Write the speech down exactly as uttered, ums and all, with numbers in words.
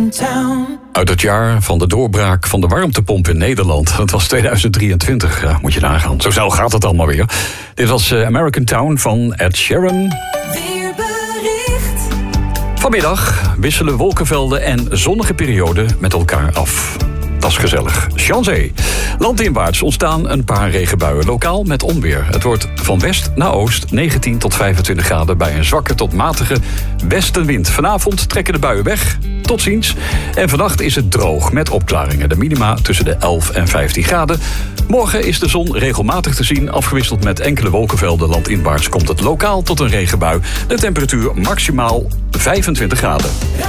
Town. Uit het jaar van de doorbraak van de warmtepomp in Nederland. Dat was tweeduizend drieëntwintig, ja, moet je nagaan. Zo snel gaat het allemaal weer. Dit was uh, American Town van Ed Sheeran. Weerbericht. Vanmiddag wisselen wolkenvelden en zonnige perioden met elkaar af. Dat is gezellig. Chanzee. Landinwaarts ontstaan een paar regenbuien, lokaal met onweer. Het wordt van west naar oost negentien tot vijfentwintig graden... bij een zwakke tot matige westenwind. Vanavond trekken de buien weg. Tot ziens. En vannacht is het droog met opklaringen. De minima tussen de elf en vijftien graden. Morgen is de zon regelmatig te zien, afgewisseld met enkele wolkenvelden. Landinwaarts komt het lokaal tot een regenbui. De temperatuur maximaal vijfentwintig graden.